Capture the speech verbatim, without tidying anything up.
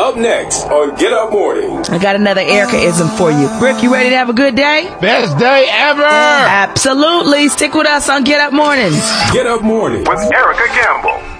Up next on Get Up Morning. I got another Erica-ism for you. Rick, you ready to have a good day? Best day ever! Absolutely. Stick with us on Get Up Mornings. Get Up Morning with Erica Campbell.